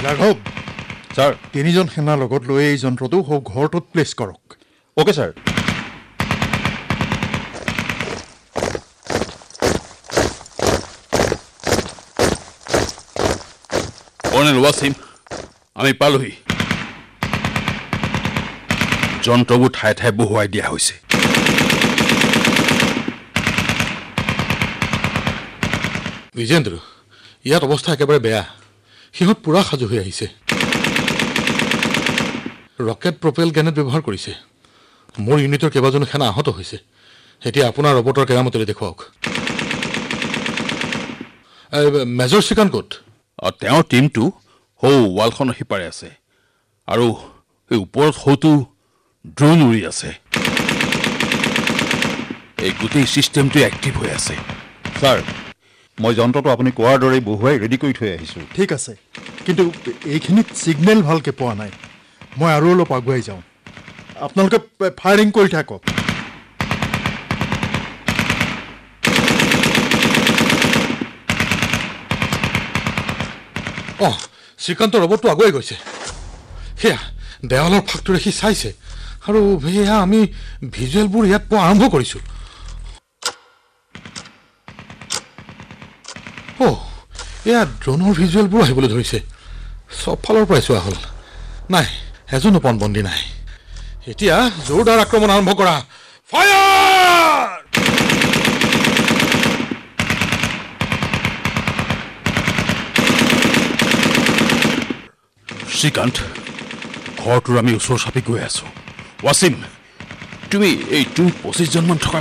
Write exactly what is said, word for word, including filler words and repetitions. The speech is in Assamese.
ৰাঘৱ ছাৰ তিনিজন সেনা লগত লৈ এই যন্ত্ৰটো সৌ ঘৰটোত প্লেচ কৰক অ'কে ছাৰ কৰ্ণেল ৱাছিম আমি পালোহি যন্ত্ৰবোৰ ঠায়ে ঠায়ে বহুৱাই দিয়া হৈছে বিজেন্দ্ৰ ইয়াত অৱস্থা একেবাৰে বেয়া সিহঁত পুৰা সাজু হৈ আহিছে ৰকেট প্ৰপেল গ্ৰেনেড ব্যৱহাৰ কৰিছে মোৰ ইউনিটৰ কেইবাজনো সেনা আহত হৈছে এতিয়া আপোনাৰ ৰবটৰ কেৰামতেৰে দেখুৱাওক মেজৰ শ্ৰীকান্ত তেওঁৰ টীমটো সৌ ৱালখনৰ সিপাৰে আছে আৰু এই ওপৰত সৌটো ড্ৰোন উৰি আছে এই গোটেই ছিষ্টেমটো এক্টিভ হৈ আছে ছাৰ মই যন্ত্ৰটো আপুনি কোৱাৰ দৰেই বহুৱাই ৰেডি কৰি থৈ আহিছোঁ ঠিক আছে কিন্তু এইখিনিত ছিগনেল ভালকৈ পোৱা নাই মই আৰু অলপ আগুৱাই যাওঁ আপোনালোকে ফায়াৰিং কৰি থাকক অঁ শ্ৰীকান্ত ৰবটটো আগুৱাই গৈছে সেয়া দেৱালৰ ফাকটোৰে সি চাইছে আৰু সেয়া আমি ভিজুৱেলবোৰ ইয়াত পোৱা আৰম্ভ কৰিছোঁ অ' এয়া ড্ৰোনৰ ভিজুৱেলবোৰ আহিবলৈ ধৰিছে চব ফালৰ পৰাই চোৱা হ'ল নাই এজনো পণবন্দী নাই এতিয়া জোৰদাৰ আক্ৰমণ আৰম্ভ কৰা ফায়াৰ শ্ৰীকান্ত ঘৰটোৰ আমি ওচৰ চাপি গৈ আছো ৱাছিম তুমি এই টু পঁচিছজনমান থকা